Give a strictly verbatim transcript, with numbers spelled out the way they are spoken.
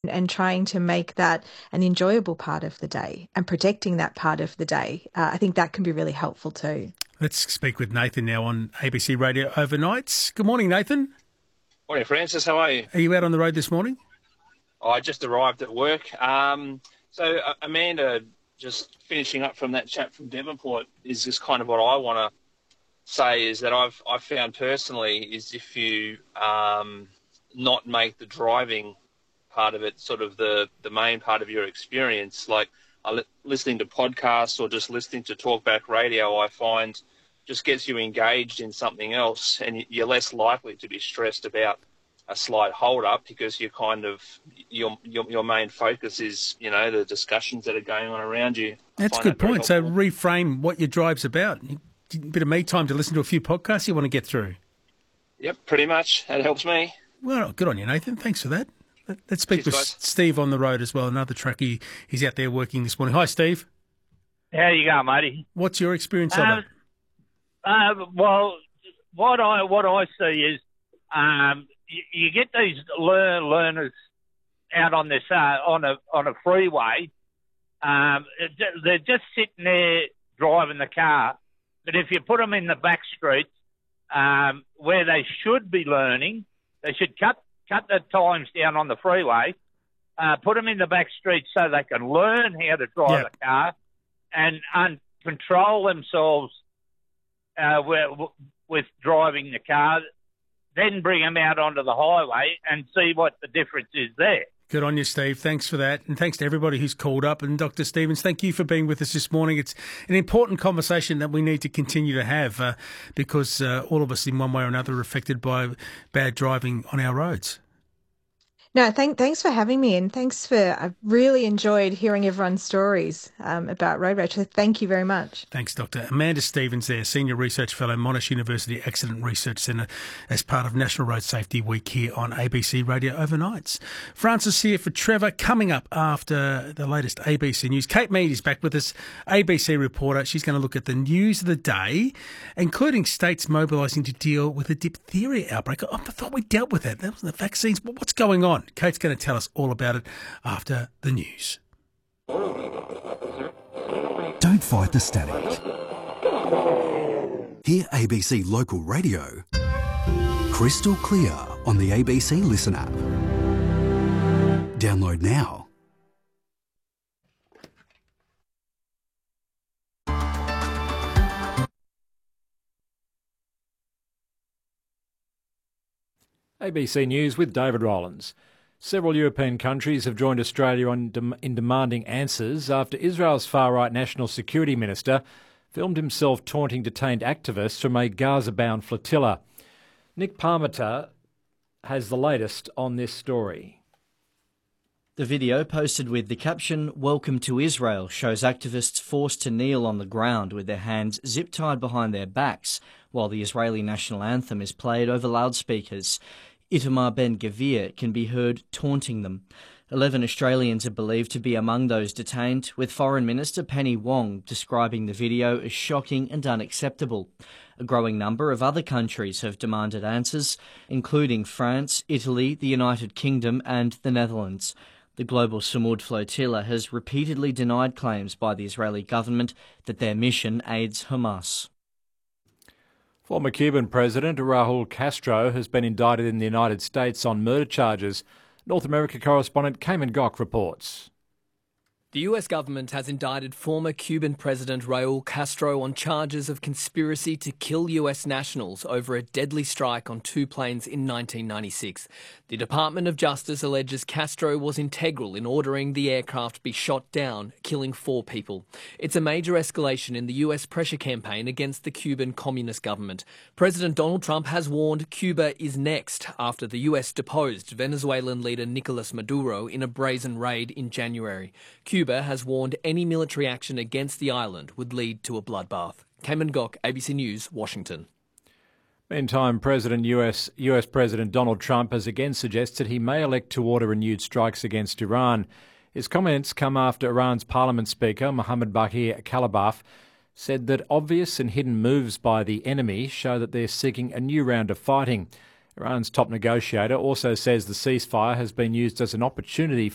and trying to make that an enjoyable part of the day and protecting that part of the day. Uh, I think that can be really helpful too. Let's speak with Nathan now on A B C Radio Overnights. Good morning, Nathan. Morning, Francis. How are you? Are you out on the road this morning? Oh, I just arrived at work. Um, so, uh, Amanda, just finishing up from that chat from Devonport, is just kind of what I want to say is that I've I've found personally is if you um, not make the driving part of it sort of the, the main part of your experience, like uh, li- listening to podcasts or just listening to talkback radio, I find just gets you engaged in something else, and you're less likely to be stressed about a slight hold up because you're kind of your, your your main focus is, you know, the discussions that are going on around you. That's a good point. So reframe what your drive's about. A bit of me time to listen to a few podcasts you want to get through. Yep, pretty much. That helps me. Well, good on you, Nathan. Thanks for that. Let's speak Cheers, with guys. Steve on the road as well, another truckie. He's out there working this morning. Hi, Steve. How you going, matey? What's your experience uh, of it? Uh, well, what I what I see is um, you, you get these learn, learners out on this uh, on a on a freeway. Um, they're just sitting there driving the car, but if you put them in the back streets um, where they should be learning, they should cut cut the times down on the freeway, uh, put them in the back streets so they can learn how to drive Yep. a car and, and control themselves uh, with, with driving the car, then bring them out onto the highway and see what the difference is there. Good on you, Steve. Thanks for that. And thanks to everybody who's called up. And Doctor Stevens, thank you for being with us this morning. It's an important conversation that we need to continue to have uh, because uh, all of us in one way or another are affected by bad driving on our roads. No, thank, thanks for having me, and thanks for, I've really enjoyed hearing everyone's stories um, about road rage. So thank you very much. Thanks, Doctor Amanda Stevens there, Senior Research Fellow, Monash University Accident Research Centre, as part of National Road Safety Week here on A B C Radio Overnights. Francis here for Trevor. Coming up after the latest A B C News, Kate Mead is back with us, A B C reporter. She's going to look at the news of the day, including states mobilising to deal with a diphtheria outbreak. I thought we dealt with that. That was the vaccines. What's going on? Kate's going to tell us all about it after the news. Don't fight the static. Hear A B C Local Radio crystal clear on the A B C Listen app. Download now. A B C News with David Rowlands. Several European countries have joined Australia on dem- in demanding answers after Israel's far-right National Security Minister filmed himself taunting detained activists from a Gaza-bound flotilla. Nick Parmenter has the latest on this story. The video, posted with the caption, "Welcome to Israel," shows activists forced to kneel on the ground with their hands zip-tied behind their backs while the Israeli national anthem is played over loudspeakers. Itamar Ben-Gvir can be heard taunting them. Eleven Australians are believed to be among those detained, with Foreign Minister Penny Wong describing the video as shocking and unacceptable. A growing number of other countries have demanded answers, including France, Italy, the United Kingdom and the Netherlands. The Global Samud flotilla has repeatedly denied claims by the Israeli government that their mission aids Hamas. Former Cuban President Raul Castro has been indicted in the United States on murder charges. North America correspondent Cayman Gock reports. The U S government has indicted former Cuban President Raul Castro on charges of conspiracy to kill U S nationals over a deadly strike on two planes in nineteen ninety-six. The Department of Justice alleges Castro was integral in ordering the aircraft be shot down, killing four people. It's a major escalation in the U S pressure campaign against the Cuban Communist government. President Donald Trump has warned Cuba is next after the U S deposed Venezuelan leader Nicolas Maduro in a brazen raid in January. Cuba has warned any military action against the island would lead to a bloodbath. Cayman Gock, A B C News, Washington. Meantime, President U S U S President Donald Trump has again suggested he may elect to order renewed strikes against Iran. His comments come after Iran's Parliament Speaker, Mohammad Baghir Khalibaf, said that obvious and hidden moves by the enemy show that they're seeking a new round of fighting. Iran's top negotiator also says the ceasefire has been used as an opportunity